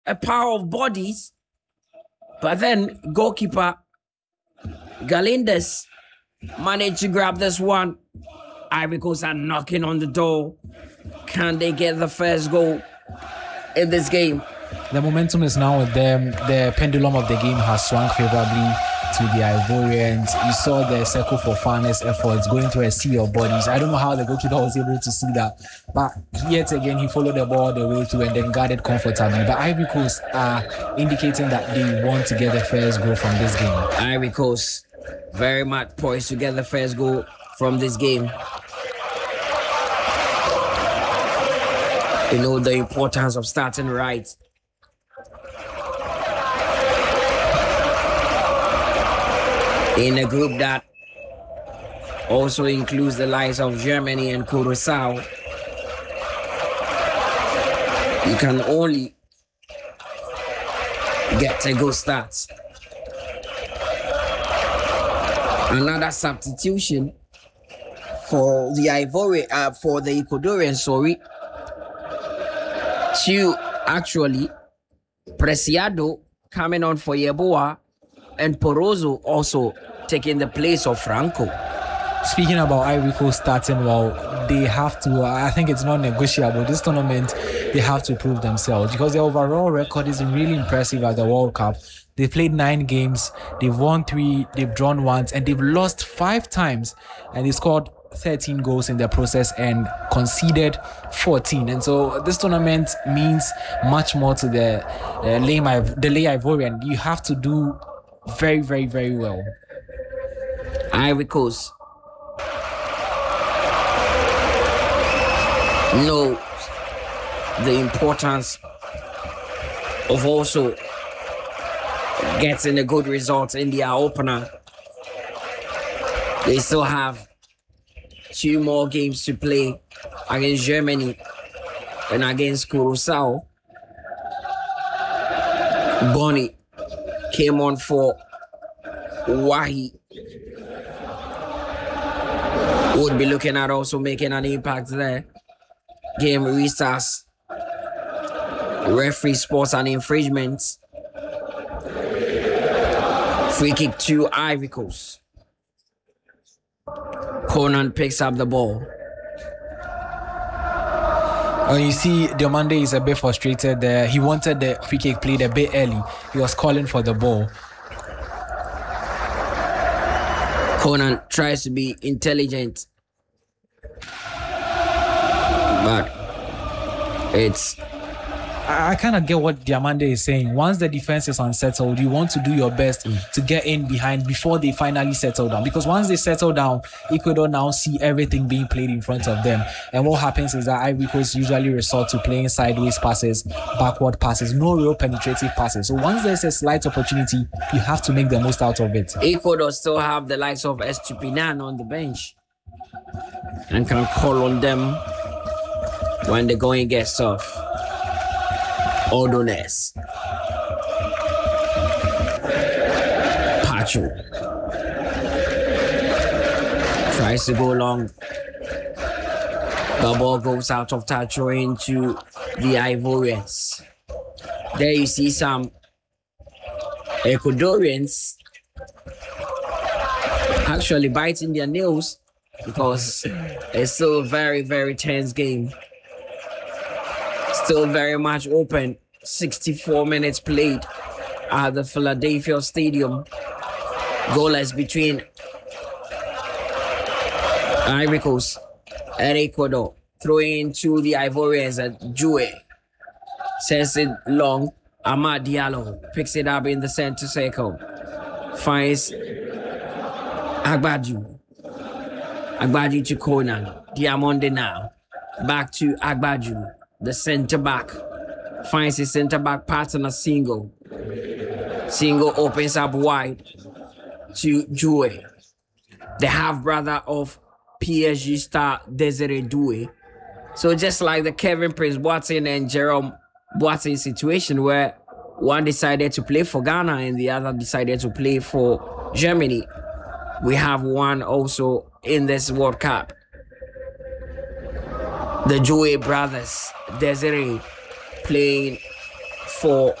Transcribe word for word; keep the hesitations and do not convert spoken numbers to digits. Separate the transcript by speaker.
Speaker 1: a power of bodies. But then goalkeeper Galindes managed to grab this one. Ivory Coast are knocking on the door. Can they get the first goal in this game?
Speaker 2: The momentum is now with them. The pendulum of the game has swung favorably to the Ivorians. You saw the circle for fairness efforts going through a sea of bodies. I don't know how the goalkeeper was able to see that, but yet again he followed the ball the way through and then guarded comfortably. But Ivory Coast are indicating that they want to get the first goal from this game.
Speaker 1: Ivory Coast very much poised to get the first goal from this game. You know the importance of starting right. In a group that also includes the likes of Germany and Curaçao, you can only get a good start. Another substitution for the Ivory, uh, for the Ecuadorian, sorry, to actually Preciado coming on for Yeboah and Porozo also taking the place of Franco.
Speaker 2: Speaking about Ivory Coast starting well, they have to, uh, I think it's not negotiable. This tournament, they have to prove themselves because their overall record is really impressive at the World Cup. They played nine games, they've won three, they've drawn once, and they've lost five times, and they scored thirteen goals in the process and conceded fourteen. And so this tournament means much more to the uh, lay the lay Ivorian. You have to do very, very, very well.
Speaker 1: Ivory Coast knows the importance of also getting a good result in their opener. They still have two more games to play against Germany and against Curaçao. Bonnie came on for Wahi. Would be looking at also making an impact there. Game restarts. Referee spots an infringement. Free kick to Ivory Coast. Conan picks up the ball.
Speaker 2: Oh, you see, Diomande is a bit frustrated there. He wanted the free kick played a bit early. He was calling for the ball.
Speaker 1: Conan tries to be intelligent, but it's...
Speaker 2: I, I kind of get what Diomande is saying. Once the defense is unsettled, you want to do your best mm. to get in behind before they finally settle down. Because once they settle down, Ecuador now see everything being played in front of them. And what happens is that Ivory Coast usually resort to playing sideways passes, backward passes, no real penetrative passes. So once there's a slight opportunity, you have to make the most out of it.
Speaker 1: Ecuador still have the likes of Estupinan on the bench and can call on them when the going gets tough. Ordonez. Pacho tries to go long. The ball goes out of Tacho into the Ivorians. There you see some Ecuadorians actually biting their nails because it's still a very, very tense game. Still very much open. sixty-four minutes played at the Philadelphia Stadium. Goalless between Ivory Coast and Ecuador. Throwing to the Ivorians at Jue. Sends it long. Amad Diallo picks it up in the center circle. Finds Agbaju. Agbaju to Conan. Diamonde now. Back to Agbaju. The center back finds his center back partner Single. Single opens up wide to Jue, the half brother of P S G star Desiree Doué. So just like the Kevin Prince Boateng and Jerome Boateng situation where one decided to play for Ghana and the other decided to play for Germany, we have one also in this World Cup. The Jouet brothers, Desiree, playing for